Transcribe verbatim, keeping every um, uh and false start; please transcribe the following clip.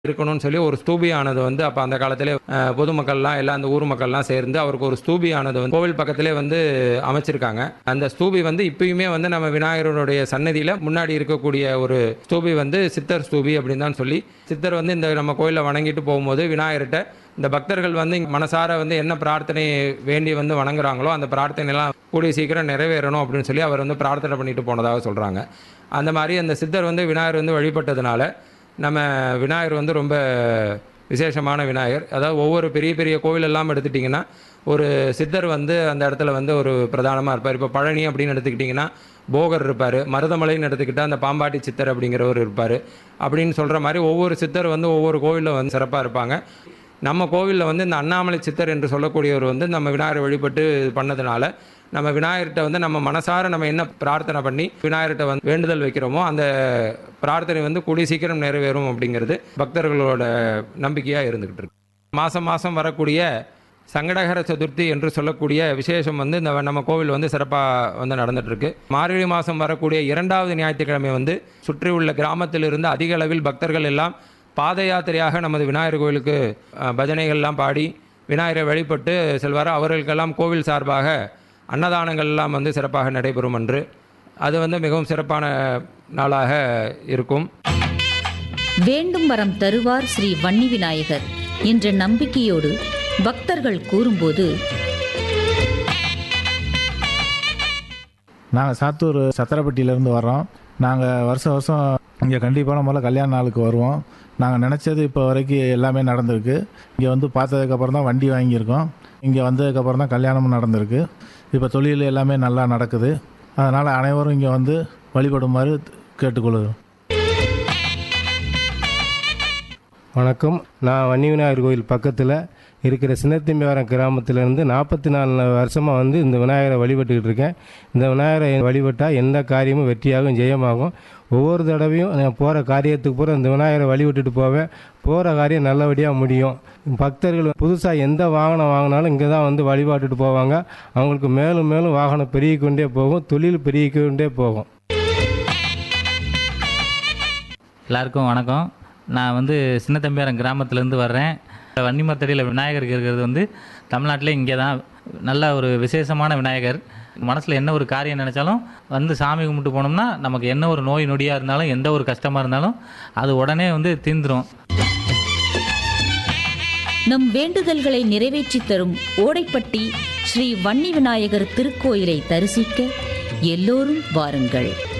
இருக்கணும்னு சொல்லி ஒரு ஸ்தூபியானது வந்து அப்போ அந்த காலத்திலே அஹ், பொதுமக்கள்லாம் எல்லாம் அந்த ஊர் மக்கள்லாம் சேர்ந்து அவருக்கு ஒரு ஸ்தூபியானது வந்து கோவில் பக்கத்திலே வந்து அமைச்சிருக்காங்க. அந்த ஸ்தூபி வந்து இப்பயுமே வந்து நம்ம விநாயகருடைய சன்னதியில் முன்னாடி இருக்கக்கூடிய ஒரு ஸ்தூபி வந்து சித்தர் ஸ்தூபி அப்படின்னு தான் சொல்லி சித்தர் வந்து இந்த நம்ம கோயிலில் வணங்கிட்டு போகும்போது விநாயகர்கிட்ட இந்த பக்தர்கள் வந்து இங்க மனசார வந்து என்ன பிரார்த்தனை வேண்டி வந்து வணங்குறாங்களோ அந்த பிரார்த்தனைலாம் கூடிய சீக்கிரம் நிறைவேறணும் அப்படின்னு சொல்லி அவர் வந்து பிரார்த்தனை பண்ணிட்டு போனதாக சொல்கிறாங்க. அந்த மாதிரி அந்த சித்தர் வந்து விநாயகர் வந்து வழிபட்டதுனால நம்ம விநாயகர் வந்து ரொம்ப விசேஷமான விநாயகர். அதாவது ஒவ்வொரு பெரிய பெரிய கோவில் எல்லாம் எடுத்துட்டிங்கன்னா ஒரு சித்தர் வந்து அந்த இடத்துல வந்து ஒரு பிரதானமாக இருப்பார். இப்போ பழனி அப்படின்னு எடுத்துக்கிட்டிங்கன்னா போகர் இருப்பார். மருதமலைன்னு எடுத்துக்கிட்டால் அந்த பாம்பாட்டி சித்தர் அப்படிங்கிறவர் இருப்பார். அப்படின்னு சொல்கிற மாதிரி ஒவ்வொரு சித்தர் வந்து ஒவ்வொரு கோவிலில் வந்து சிறப்பாக இருப்பாங்க. நம்ம கோவிலில் வந்து இந்த அண்ணாமலை சித்தர் என்று சொல்லக்கூடியவர் வந்து நம்ம விநாயகரை வழிபட்டு பண்ணதுனால நம்ம விநாயகர்கிட்ட வந்து நம்ம மனசார நம்ம என்ன பிரார்த்தனை பண்ணி விநாயகர்கிட்ட வந்து வேண்டுதல் வைக்கிறோமோ அந்த பிரார்த்தனை வந்து கூடிய சீக்கிரம் நிறைவேறும் அப்படிங்கிறது பக்தர்களோட நம்பிக்கையாக இருந்துக்கிட்டு இருக்கு. மாதம் மாதம் வரக்கூடிய சங்கடகர சதுர்த்தி என்று சொல்லக்கூடிய விசேஷம் வந்து இந்த நம்ம கோவில் வந்து சிறப்பாக வந்து நடந்துகிட்ருக்கு. மார்கழி மாதம் வரக்கூடிய இரண்டாவது ஞாயிற்றுக்கிழமை வந்து சுற்றி உள்ள கிராமத்திலிருந்து அதிக அளவில் பக்தர்கள் எல்லாம் பாத யாத்திரையாக நமது விநாயகர் கோவிலுக்கு அஹ், பஜனைகள்லாம் பாடி விநாயகரை வழிபட்டு செல்வார். அவர்களுக்கெல்லாம் கோவில் சார்பாக அன்னதானங்கள் எல்லாம் வந்து சிறப்பாக நடைபெறும் என்று அது வந்து மிகவும் சிறப்பான நாளாக இருக்கும். வேண்டும் வரம் தருவார் ஸ்ரீ வன்னி விநாயகர் என்ற நம்பிக்கையோடு பக்தர்கள் கூறும்போது நாங்கள் சாத்தூர் சத்திரப்பட்டியிலேருந்து வர்றோம். நாங்கள் வருஷம் வருஷம் இங்கே கண்டிப்பான முதல்ல கல்யாண நாளுக்கு வருவோம். நாங்கள் நினச்சது இப்போ வரைக்கும் எல்லாமே நடந்திருக்கு. இங்கே வந்து பார்த்ததுக்கப்புறம் தான் வண்டி வாங்கியிருக்கோம். இங்கே வந்ததுக்கப்புறம் தான் கல்யாணமும் நடந்திருக்கு. இப்போ தொழில் எல்லாமே நல்லா நடக்குது. அதனால் அனைவரும் இங்கே வந்து வழிபடுமாறு கேட்டுக்கொள்கிறோம். வணக்கம். நான் வன்னி விநாயகர் கோயில் பக்கத்தில் இருக்கிற சின்னத்திம்பியாரம் கிராமத்திலேருந்து நாற்பத்தி நாலு வருஷமாக வந்து இந்த விநாயகரை வழிபட்டுக்கிட்டு இருக்கேன். இந்த விநாயகரை வழிபட்டால் எந்த காரியமும் வெற்றியாகும், ஜெயமாகும். ஒவ்வொரு தடவையும் நான் போகிற காரியத்துக்கு பூரா இந்த விநாயகரை வழிபட்டுட்டு போவேன். போகிற காரியம் நல்லபடியாக முடியும். பக்தர்கள் புதுசாக எந்த வாகனம் வாங்கினாலும் இங்கே தான் வந்து வழிபாட்டுட்டு போவாங்க. அவங்களுக்கு மேலும் மேலும் வாகனம் பெருகிக்கொண்டே போகும், தொழில் பெருகிக்கொண்டே போகும். எல்லாருக்கும் வணக்கம். நான் வந்து சின்னத்தம்பியாரம் கிராமத்துலேருந்து வர்றேன். வன்னிமரத்தடியில் விநாயகர் இருக்கிறது வந்து தமிழ்நாட்டில் இங்கே தான் நல்ல ஒரு விசேஷமான விநாயகர். மனசில் என்ன ஒரு காரியம் நினச்சாலும் வந்து சாமி கும்பிட்டு போனோம்னா நமக்கு என்ன ஒரு நோய் நொடியாக இருந்தாலும் எந்த ஒரு கஷ்டமாக இருந்தாலும் அது உடனே வந்து தீர்ந்துடும். நம் வேண்டுதல்களை நிறைவேற்றி தரும் ஓடைப்பட்டி ஸ்ரீ வன்னி விநாயகர் திருக்கோயிலை தரிசிக்க எல்லோரும் வாருங்கள்.